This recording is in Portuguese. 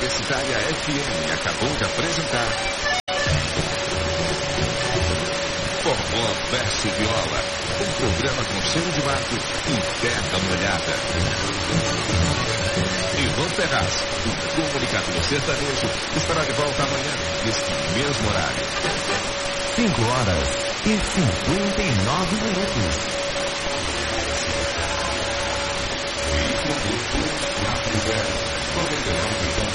Universitária FM acabou de apresentar Forró Verso Viola, um programa com Cheiro de Mato e Terra Molhada. Ivan Ferraz, o comunicador sertanejo, estará de volta amanhã, neste mesmo horário. 5h59.